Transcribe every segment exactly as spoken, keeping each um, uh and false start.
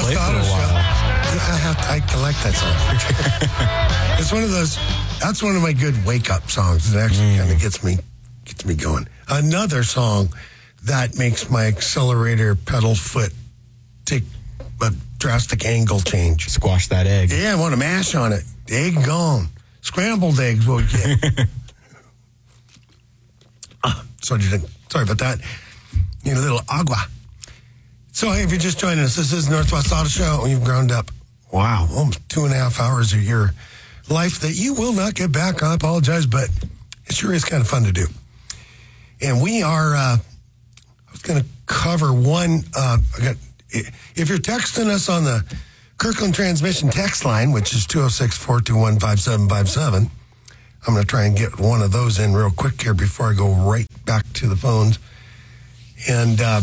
play for a while. I have to, I like that song. It's one of those. That's one of my good wake up songs. It actually mm. kind of gets me gets me going. Another song that makes my accelerator pedal foot take a drastic angle change. Squash that egg. Yeah, I want to mash on it. Egg gone. Scrambled eggs will get. ah, sorry, sorry about that. Need a little agua. So, hey, if you're just joining us, this is Northwest Auto Show. You've ground up, wow, almost two and a half hours of your life that you will not get back. I apologize, but it sure is kind of fun to do. And we are, uh, I was going to cover one, uh, I got, if you're texting us on the Kirkland Transmission text line, which is two oh six, four two one, five seven five seven, I'm going to try and get one of those in real quick here before I go right back to the phones. And, uh,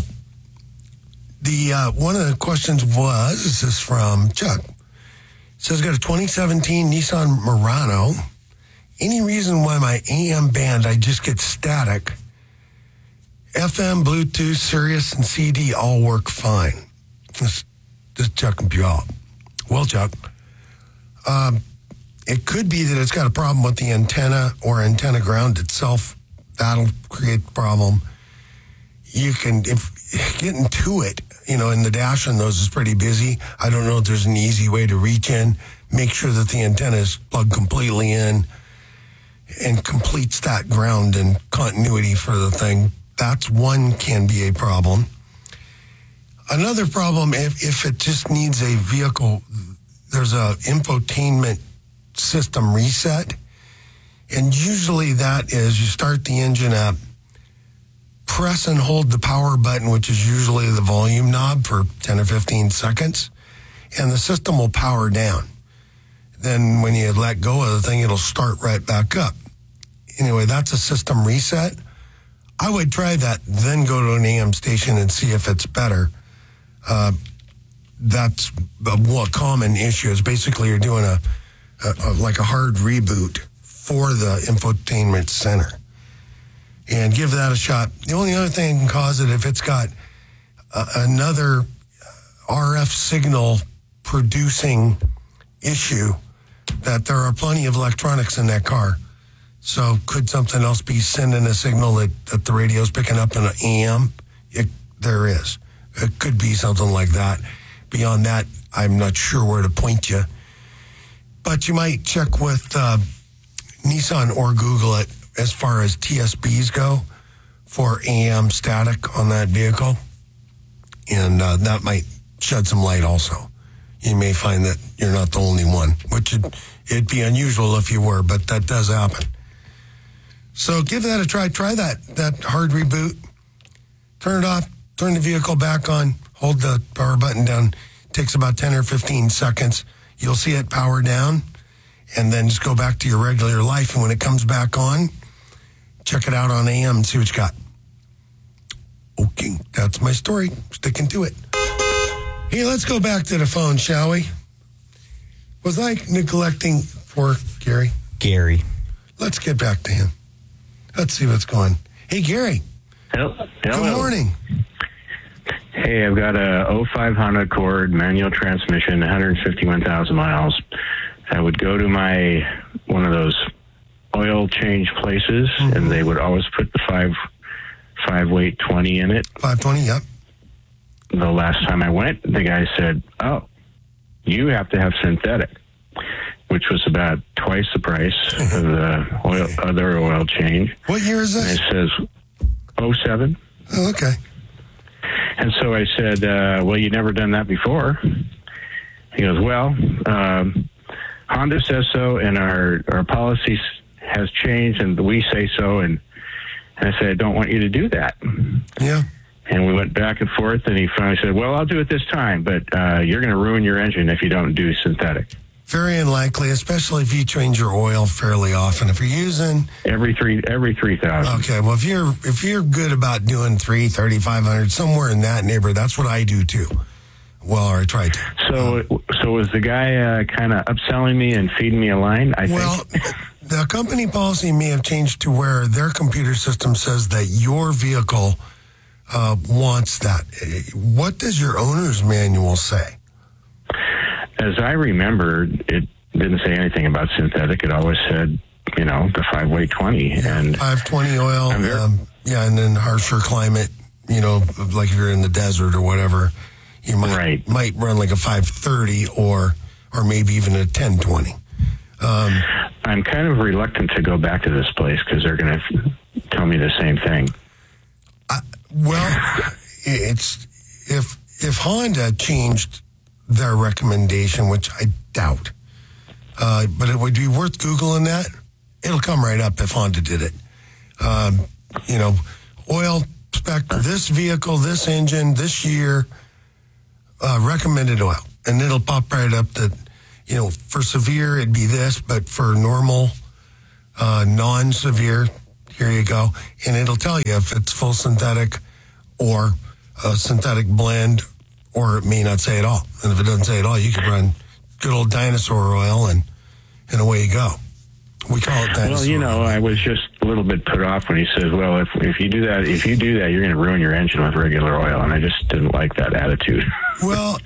The uh, one of the questions was, this is from Chuck. It says, got a twenty seventeen Nissan Murano. Any reason why my A M band, I just get static? F M, Bluetooth, Sirius, and C D all work fine. This, this Chuck and Puyallup. Well, Chuck, um, it could be that it's got a problem with the antenna or antenna ground itself. That'll create the problem. You can, if getting to it, you know, in the dash on those is pretty busy. I don't know if there's an easy way to reach in, make sure that the antenna is plugged completely in and completes that ground and continuity for the thing. That's one can be a problem. Another problem, if, if it just needs a vehicle, there's a infotainment system reset. And usually that is you start the engine up, press and hold the power button, which is usually the volume knob, for ten or fifteen seconds, and the system will power down. Then when you let go of the thing, it'll start right back up. Anyway, that's a system reset. I would try that, then go to an A M station and see if it's better. Uh, that's a more common issue. Is basically you're doing a, a, a like a hard reboot for the infotainment center. And give that a shot. The only other thing that can cause it, if it's got uh, another R F signal producing issue, that there are plenty of electronics in that car. So could something else be sending a signal that, that the radio's picking up in an A M? It, there is. It could be something like that. Beyond that, I'm not sure where to point you. But you might check with uh, Nissan or Google it as far as T S Bs go for A M static on that vehicle. And uh, that might shed some light also. You may find that you're not the only one, which would, it'd be unusual if you were, but that does happen. So give that a try. Try that, that hard reboot. Turn it off, turn the vehicle back on, hold the power button down. It takes about ten or fifteen seconds. You'll see it power down, and then just go back to your regular life. And when it comes back on, check it out on A M and see what you got. Okay, that's my story. Sticking to it. Hey, let's go back to the phone, shall we? Was I neglecting poor Gary? Gary. Let's get back to him. Let's see what's going. Hey, Gary. Hello. Good morning. Hey, I've got a oh five Honda Accord manual transmission, one hundred fifty-one thousand miles. I would go to my one of those oil change places, mm-hmm. and they would always put the five five weight twenty in it. five twenty, yep. The last time I went, the guy said, "Oh, you have to have synthetic," which was about twice the price of the oil, other oil change. What year is this? And it says oh seven. Oh, okay. And so I said, uh, "Well, you've never done that before." He goes, "Well, um, Honda says so, and our our policy has changed, and we say so." And, and I said, "I don't want you to do that." Yeah. And we went back and forth, and he finally said, "Well, I'll do it this time, but uh, you're going to ruin your engine if you don't do synthetic." Very unlikely, especially if you change your oil fairly often. If you're using every three every three thousand. Okay, well if you're if you're good about doing three thirty five hundred somewhere in that neighborhood, that's what I do too. Well, or I try to. So, um, so was the guy uh, kind of upselling me and feeding me a line? I well, think. The company policy may have changed to where their computer system says that your vehicle uh, wants that. What does your owner's manual say? as I remember, it didn't say anything about synthetic. It always said, you know, the five weight twenty. Yeah, and five twenty oil. very, um, yeah, and then harsher climate, you know, like if you're in the desert or whatever, you might right. might run like a five thirty or or maybe even a ten twenty. Um, I'm kind of reluctant to go back to this place because they're going to tell me the same thing. I, well, it's if if Honda changed their recommendation, which I doubt, uh, but it would be worth Googling that. It'll come right up if Honda did it. Um, you know, oil spec, this vehicle, this engine, this year, uh, recommended oil. And it'll pop right up that, you know, for severe, it'd be this, but for normal, uh, non-severe, here you go. And it'll tell you if it's full synthetic or a synthetic blend, or it may not say it all. And if it doesn't say it all, you could run good old dinosaur oil and, and away you go. We call it dinosaur. Well, you know, oil. I was just a little bit put off when he says, well, if if you do that, if you do that, you're going to ruin your engine with regular oil. And I just didn't like that attitude. Well,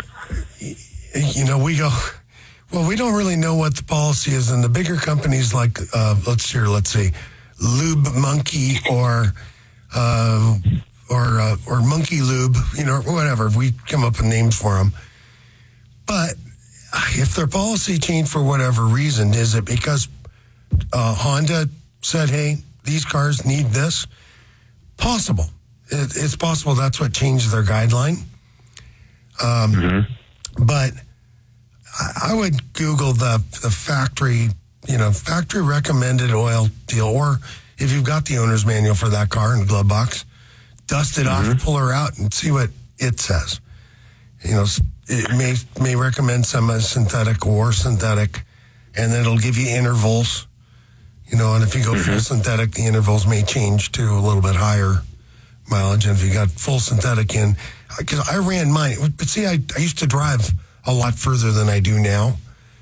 you know, we go, well, we don't really know what the policy is. And the bigger companies like, uh, let's hear, let's say, Lube Monkey or, uh, or, uh, or Monkey Lube, you know, whatever. We come up with names for them. But if their policy changed for whatever reason, is it because uh, Honda said, hey, these cars need this? Possible. It, it's possible that's what changed their guideline. Um, mm-hmm. But I, I would Google the, the factory, you know, factory recommended oil deal, or if you've got the owner's manual for that car in the glove box, dust it mm-hmm. off, pull her out, and see what it says. You know, it may may recommend semi-synthetic or synthetic, and then it'll give you intervals. You know, and if you go mm-hmm. full synthetic, the intervals may change to a little bit higher mileage. And if you got full synthetic in, because I ran mine, but see, I, I used to drive a lot further than I do now.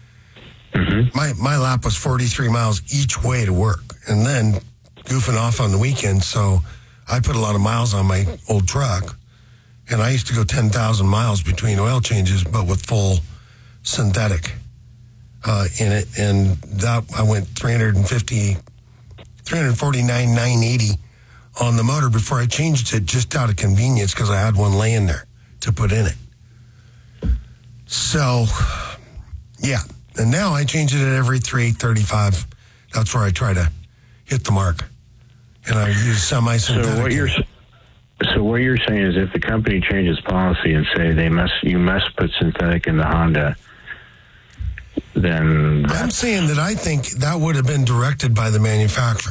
Mm-hmm. My my lap was forty-three miles each way to work, and then goofing off on the weekend. So I put a lot of miles on my old truck. And I used to go ten thousand miles between oil changes, but with full synthetic uh, in it. And that I went three fifty, three forty-nine, nine eighty on the motor before I changed it just out of convenience because I had one laying there to put in it. So, yeah. And now I change it at every three thirty-five. That's where I try to hit the mark. And I use semi-synthetic. So what you're... So what you're saying is if the company changes policy and say they must, you must put synthetic in the Honda, then... I'm saying that I think that would have been directed by the manufacturer.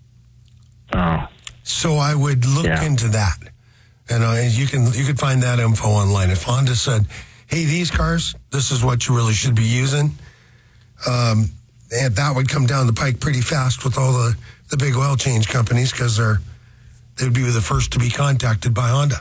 Oh. So I would look yeah. into that. And uh, you can you can find that info online. If Honda said, hey, these cars, this is what you really should be using, um, and that would come down the pike pretty fast with all the, the big oil change companies because they're they would be the first to be contacted by Honda.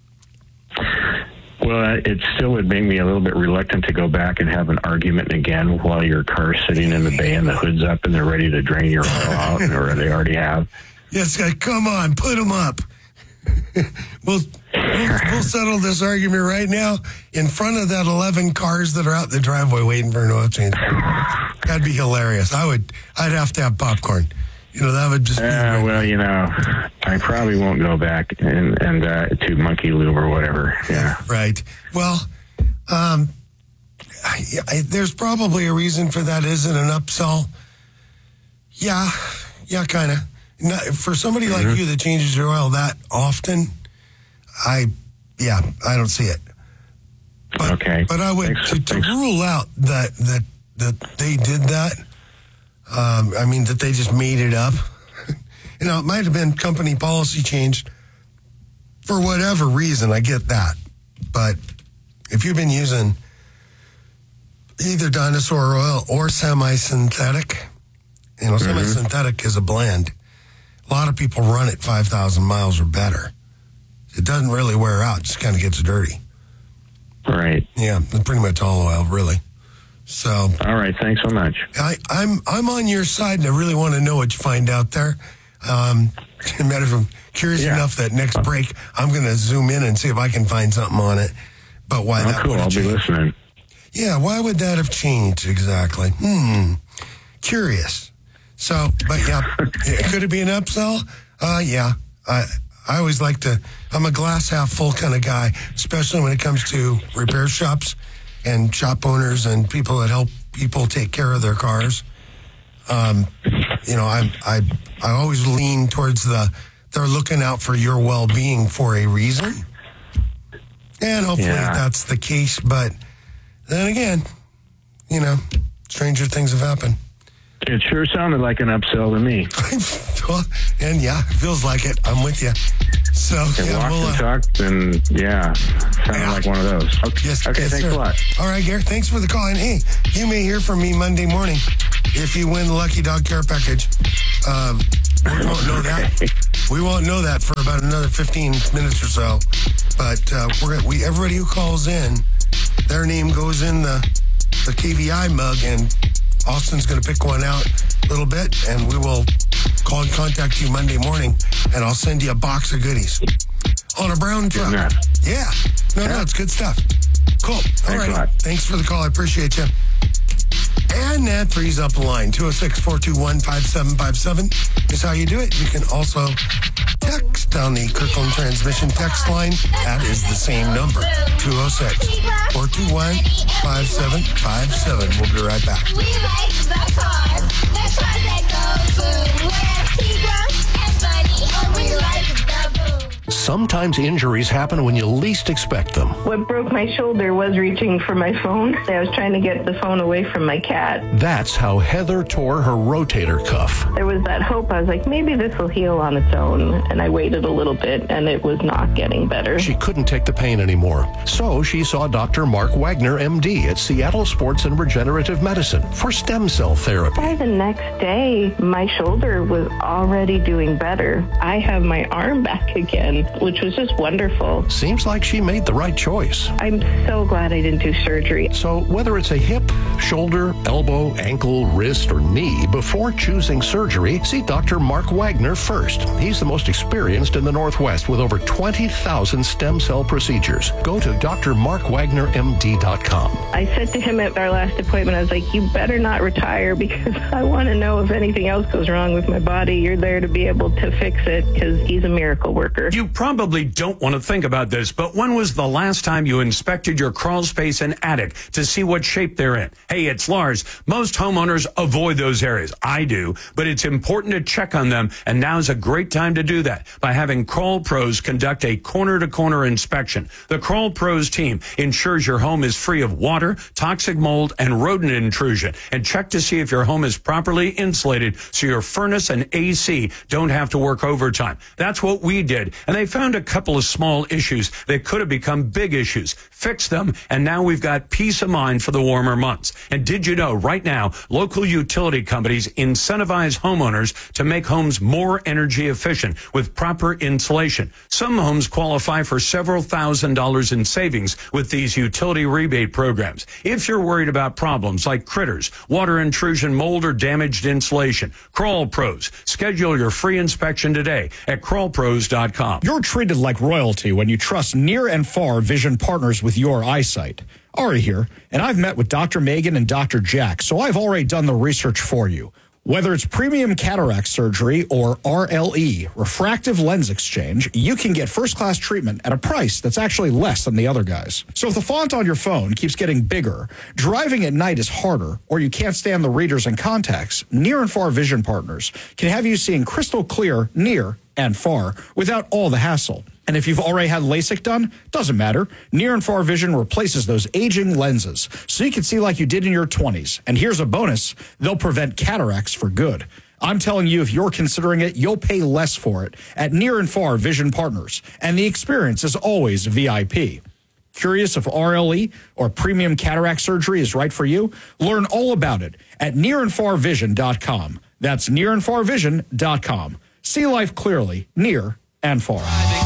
Well, it still would make me a little bit reluctant to go back and have an argument again while your car's sitting in the bay and the hood's up and they're ready to drain your oil out, or they already have. Yes, guy, come on, put them up. we'll, we'll we'll settle this argument right now in front of that eleven cars that are out in the driveway waiting for an oil change. That'd be hilarious. I would. I'd have to have popcorn. You know, that would just be... Uh, well, you know, I probably won't go back and, and uh, to Monkey Lube or whatever. Yeah. Right. Well, um, I, I, there's probably a reason for that. Is it an upsell? Yeah. Yeah, kind of. For somebody mm-hmm. like you that changes your oil that often, I, yeah, I don't see it. But, okay. But I would, thanks, to, to thanks. rule out that, that, that they did that, Um, I mean, that they just made it up. You know, it might have been company policy changed for whatever reason. I get that. But if you've been using either dinosaur oil or semi-synthetic, you know, mm-hmm. semi-synthetic is a blend. A lot of people run it five thousand miles or better. It doesn't really wear out. It just kind of gets dirty. Right. Yeah, pretty much all oil, really. So, all right, thanks so much. I, I'm I'm on your side, and I really want to know what you find out there. Um, matter of I'm curious yeah. enough that next break I'm going to zoom in and see if I can find something on it. But why oh, that cool? would I'll change. be listening. Yeah, why would that have changed exactly? Hmm, curious. So, but yeah, could it be an upsell? Uh, yeah, I I always like to, I'm a glass half full kind of guy, especially when it comes to repair shops and shop owners and people that help people take care of their cars. Um, you know, I, I, I always lean towards the, they're looking out for your well-being for a reason. And hopefully Yeah. that's the case. But then again, you know, stranger things have happened. It sure sounded like an upsell to me. Well, and yeah, it feels like it. I'm with you. So, It yeah, walked we'll, and uh, talked, and yeah, sounded Yeah. like one of those. Okay, yes, okay yes, thanks sir. a lot. All right, Garrett, thanks for the call. And hey, you may hear from me Monday morning if you win the Lucky Dog Care Package. Um, we won't know that. We won't know that for about another fifteen minutes or so. But uh, we're gonna, we everybody who calls in, their name goes in the the K V I mug, and Austin's going to pick one out a little bit, and we will call and contact you Monday morning, and I'll send you a box of goodies on a brown truck. Yeah. Yeah. No, no, it's good stuff. Cool. All Thanks a right. lot. Thanks for the call. I appreciate you. And that frees up the line. two oh six, four two one, five seven five seven is how you do it. You can also text on the Kirkland Transmission text line. That is the same number, two oh six, four two one, five seven five seven. We'll be right back. We like the cars, the cars that go boom. We're Tigra and Bunny, and we like the boom. Sometimes injuries happen when you least expect them. What broke my shoulder was reaching for my phone. I was trying to get the phone away from my cat. That's how Heather tore her rotator cuff. There was that hope. I was like, maybe this will heal on its own. And I waited a little bit, and it was not getting better. She couldn't take the pain anymore. So she saw Doctor Mark Wagner, M D, at Seattle Sports and Regenerative Medicine for stem cell therapy. By the next day, my shoulder was already doing better. I have my arm back again, which was just wonderful. Seems like she made the right choice. I'm so glad I didn't do surgery. So whether it's a hip, shoulder, elbow, ankle, wrist, or knee, before choosing surgery, see Doctor Mark Wagner first. He's the most experienced in the Northwest with over twenty thousand stem cell procedures. Go to D R mark wagner M D dot com. I said to him at our last appointment, I was like, you better not retire because I want to know if anything else goes wrong with my body. You're there to be able to fix it because he's a miracle worker. You probably don't want to think about this, but when was the last time you inspected your crawl space and attic to see what shape they're in? Hey, it's Lars. Most homeowners avoid those areas. I do, but it's important to check on them, and now's a great time to do that by having Crawl Pros conduct a corner-to-corner inspection. The Crawl Pros team ensures your home is free of water, toxic mold, and rodent intrusion, and check to see if your home is properly insulated so your furnace and A C don't have to work overtime. That's what we did, and they found a couple of small issues that could have become big issues. Fixed them, and now we've got peace of mind for the warmer months. And did you know right now, local utility companies incentivize homeowners to make homes more energy efficient with proper insulation. Some homes qualify for several thousand dollars in savings with these utility rebate programs. If you're worried about problems like critters, water intrusion, mold, or damaged insulation, Crawl Pros. Schedule your free inspection today at crawl pros dot com. You're treated like royalty when you trust near and far vision partners with your eyesight. Ari here, and I've met with Doctor Megan and Doctor Jack, so I've already done the research for you. Whether it's premium cataract surgery or R L E, refractive lens exchange, you can get first-class treatment at a price that's actually less than the other guys. So if the font on your phone keeps getting bigger, driving at night is harder, or you can't stand the readers and contacts, Near and Far Vision Partners can have you seeing crystal clear near and far without all the hassle. And if you've already had LASIK done, doesn't matter. Near and Far Vision replaces those aging lenses so you can see like you did in your twenties. And here's a bonus. They'll prevent cataracts for good. I'm telling you, if you're considering it, you'll pay less for it at Near and Far Vision Partners. And the experience is always V I P. Curious if R L E or premium cataract surgery is right for you? Learn all about it at near and far vision dot com. That's near and far vision dot com. See life clearly, near and far.